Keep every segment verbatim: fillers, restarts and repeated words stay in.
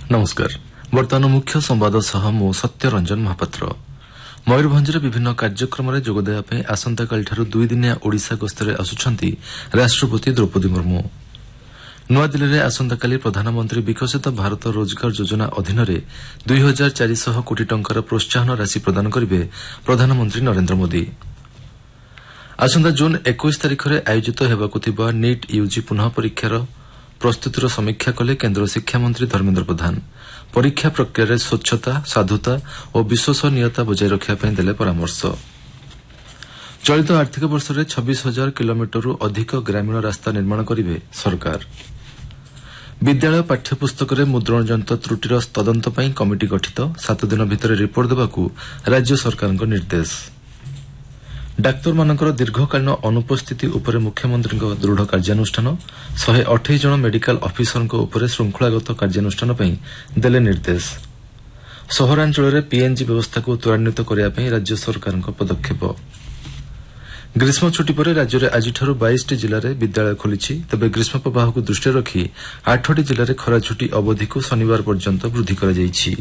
नमस्कार बर्तमान मुख्य संवाद सह मो सत्यरंजन महापात्र मयूरभंजर विभिन्न कार्यक्रम में जोगदेवाई आसंताकाली दुई दिनिया ओडिशा गस्तरे आसुछंती राष्ट्रपति द्रौपदी मुर्मू नुआदिल्ली में आसंताकाली प्रधानमंत्री विकसित भारत रोजगार योजना अधीन दुई हजार चारिशह कोटी टंकार प्रोत्साहन राशि प्रदान करेंगे प्रधानमंत्री नरेंद्र मोदी। आसंता जून इक्कीस तारिख में आयोजित होगा नीट यूजी पुनः परीक्षार प्रस्तुतिर समीक्षा कले केन्द्र शिक्षा मंत्री धर्मेन्द्र प्रधान। परीक्षा प्रक्रिया स्वच्छता साधुता और विश्वसनीयता बजाय रखापी देले परामर्श। चलित आर्थिक वर्ष में छब्बीस हजार किलोमीटर अधिक ग्रामीण रास्ता निर्माण करेंगे सरकार। विद्यालय पाठ्यपुस्तक में मुद्रणजनित त्रुटिर तदंत पर कमिटी गठित सात दिन भितर रिपोर्ट देवाकू राज्य सरकार निर्देश। डाक्तर मानकर दीर्घकालीन अनुपस्थिति उपरे मुख्यमंत्री दृढ़ कार्यानुष्ठान शहे अठाईस जन मेडिकल अफिसर उपरे श्रृंखलागत कार्यानुष्ठान देले निर्देश। सहरांचल में पीएनजी व्यवस्था को त्वरान्वित करने राज्य सरकार पदक्षेप। ग्रीष्म छुट्टी पर राज्य में आज बाईस जिले में विद्यालय खोली तेज ग्रीष्म प्रवाह को दृष्टि रखी आठटी जिले में खरा छुट्टी अवधि को शनिवार पर्यंत वृद्धि कर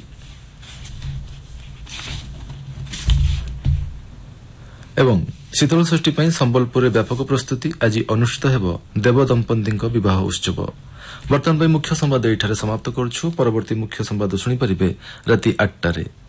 एवं शीतल षष्ठी पर संबलपुर व्यापक प्रस्तुति आज अनुष्ठित हेब देवदंपति विवाह उत्सव। वर्तमान मुख्य संवाद एठारे समाप्त करुछु। परवर्ती मुख्य संवाद शुणी पारिबे राति आठ टारे।